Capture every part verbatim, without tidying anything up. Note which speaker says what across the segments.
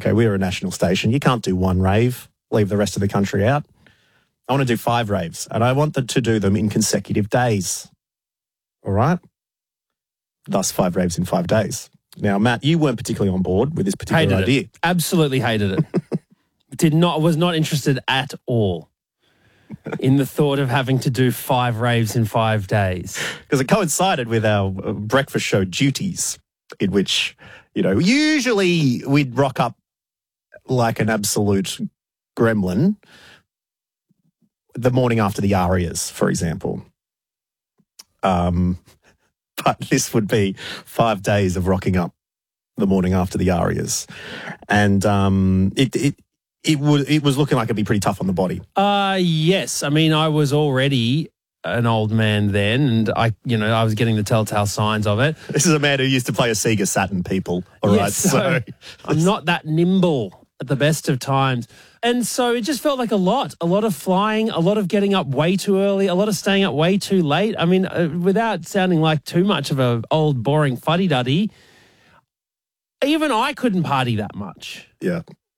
Speaker 1: Okay, we're a national station. You can't do one rave, leave the rest of the country out. I want to do five raves, and I want them to do them in consecutive days. All right? Thus, five raves in five days. Now, Matt, you weren't particularly on board with this particular
Speaker 2: hated
Speaker 1: idea.
Speaker 2: It. Absolutely hated it. Did not, was not interested at all in the thought of having to do five raves in five days.
Speaker 1: Because it coincided with our breakfast show duties, in which, you know, usually we'd rock up like an absolute gremlin the morning after the Arias, for example. Um, but this would be five days of rocking up the morning after the Arias. And um, it, it, it, would, it was looking like it'd be pretty tough on the body.
Speaker 2: Uh, yes. I mean, I was already an old man then, and I, you know, I was getting the telltale signs of it.
Speaker 1: This is a man who used to play a Sega Saturn, people. All
Speaker 2: yes,
Speaker 1: right, so,
Speaker 2: so I'm not that nimble at the best of times. And so it just felt like a lot, a lot of flying, a lot of getting up way too early, a lot of staying up way too late. I mean, uh, without sounding like too much of a old boring fuddy-duddy, even I couldn't party that much.
Speaker 1: Yeah.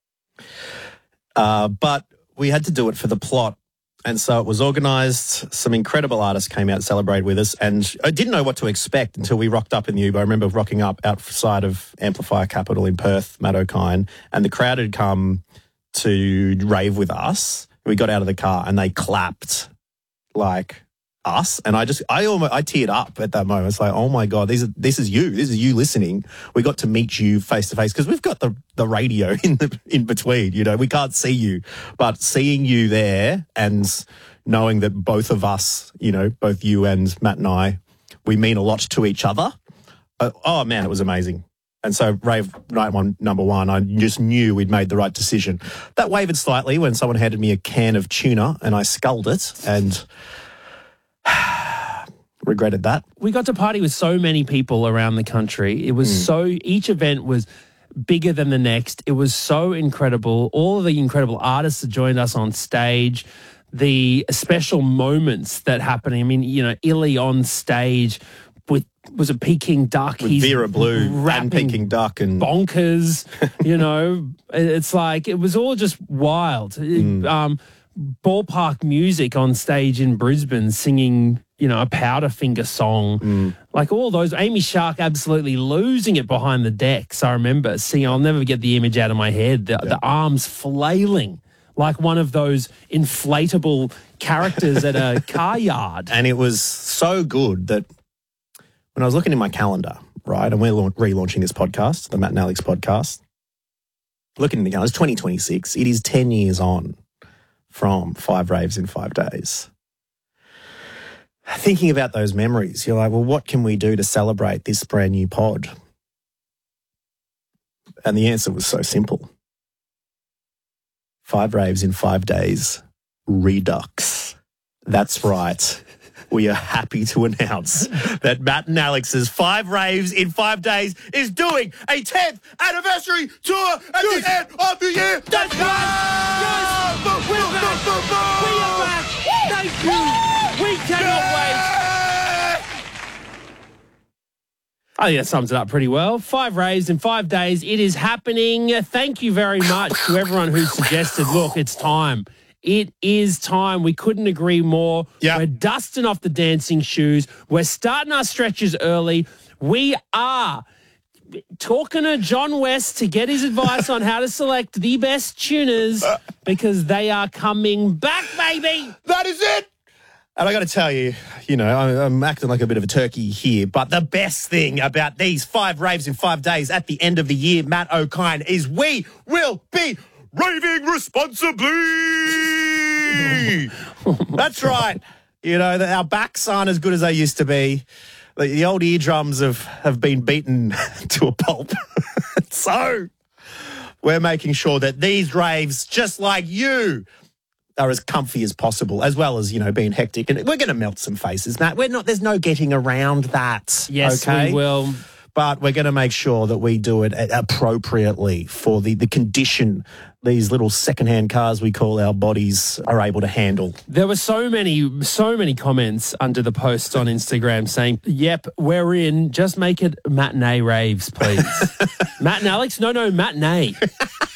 Speaker 1: Uh, but we had to do it for the plot. And so it was organised. Some incredible artists came out to celebrate with us, and I didn't know what to expect until we rocked up in the Uber. I remember rocking up outside of Amplifier Capital in Perth, Matt O'Kine, and the crowd had come to rave with us. We got out of the car and they clapped like us, and I just I almost I teared up at that moment. It's like, oh my God, these are, this is you. This is you listening. We got to meet you face to face because we've got the the radio in the in between. You know, we can't see you, but seeing you there and knowing that both of us, you know, both you and Matt and I, we mean a lot to each other. Uh, oh man, it was amazing. And so rave night one, number one, I just knew we'd made the right decision. That wavered slightly when someone handed me a can of tuna and I sculled it and regretted that.
Speaker 2: We got to party with so many people around the country. It was mm. so, each event was bigger than the next. It was so incredible. All of the incredible artists that joined us on stage, the special moments that happened. I mean, you know, Illy on stage with, was a Peking duck.
Speaker 1: With
Speaker 2: He's
Speaker 1: Vera Blue and Peking duck and
Speaker 2: bonkers, you know. It's like, it was all just wild. Mm. Um, ballpark music on stage in Brisbane singing, you know, a Powderfinger song. Mm. Like all those, Amy Shark absolutely losing it behind the decks. I remember seeing, I'll never get the image out of my head, the, yeah. the arms flailing like one of those inflatable characters at a car yard.
Speaker 1: And it was so good that when I was looking in my calendar, right, and we're la- relaunching this podcast, the Matt and Alex podcast, looking in the calendar, it's twenty twenty-six. It is ten years on from five raves in five days. Thinking about those memories, you're like, well, what can we do to celebrate this brand new pod? And the answer was so simple. Five raves in five days, Redux. That's right. We are happy to announce that Matt and Alex's Five Raves in Five Days is doing a tenth anniversary tour at yes. the end of the year.
Speaker 2: That's right. Yes. Boom, We're boom, back. Boom, boom, boom. We are back. Thank you. We cannot yeah. wait. I think that sums it up pretty well. Five raves in five days. It is happening. Thank you very much to everyone who suggested, look, it's time. It is time. We couldn't agree more.
Speaker 1: Yep.
Speaker 2: We're dusting off the dancing shoes. We're starting our stretches early. We are talking to John West to get his advice on how to select the best tuners because they are coming back, baby.
Speaker 1: That is it. And I got to tell you, you know, I'm acting like a bit of a turkey here, but the best thing about these five raves in five days at the end of the year, Matt O'Kine, is we will be raving responsibly. That's right. You know, our backs aren't as good as they used to be. The, the old eardrums have, have been beaten to a pulp. So we're making sure that these raves, just like you, are as comfy as possible, as well as, you know, being hectic. And we're going to melt some faces, Matt. We're not, there's no getting around that.
Speaker 2: Yes,
Speaker 1: okay?
Speaker 2: we will.
Speaker 1: But we're going to make sure that we do it appropriately for the, the condition these little secondhand cars we call our bodies are able to handle.
Speaker 2: There were so many, so many comments under the post on Instagram saying, yep, we're in. Just make it matinee raves, please. Matt and Alex? No, no, matinee.